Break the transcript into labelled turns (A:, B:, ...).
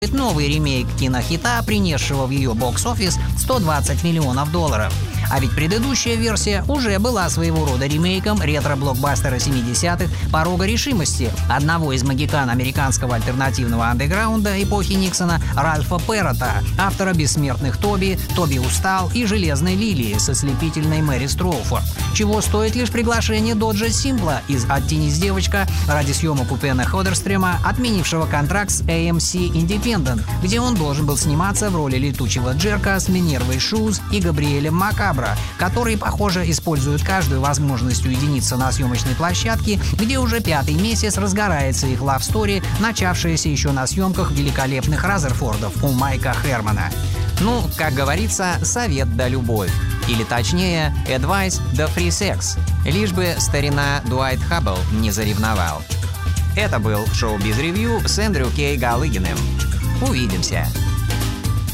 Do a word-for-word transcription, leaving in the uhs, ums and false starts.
A: новый ремейк кинохита, принесшего в ее бокс-офис сто двадцать миллионов долларов. А ведь предыдущая версия уже была своего рода ремейком ретро-блокбастера семидесятых «Порога решимости» одного из магикан американского альтернативного андеграунда эпохи Никсона Ральфа Перрота, автора «Бессмертных Тоби», «Тоби устал» и «Железной лилии» со слепительной Мэри Строуфорд. Чего стоит лишь приглашение Доджа Симпла из «Оттенись, девочка» ради съемок у Пена Ходерстрема, отменившего контракт с эй эм си Independent, где он должен был сниматься в роли летучего Джерка с Минервой Шуз и Габриэлем Макабро, которые, похоже, используют каждую возможность уединиться на съемочной площадке, где уже пятый месяц разгорается их лав-стори, начавшаяся еще на съемках великолепных Разерфордов у Майка Хермана. Ну, как говорится, совет да любовь. Или точнее, advice да free sex. Лишь бы старина Дуайт Хаббл не заревновал. Это был шоу «Без ревью» с Эндрю Кей Галыгиным. Увидимся!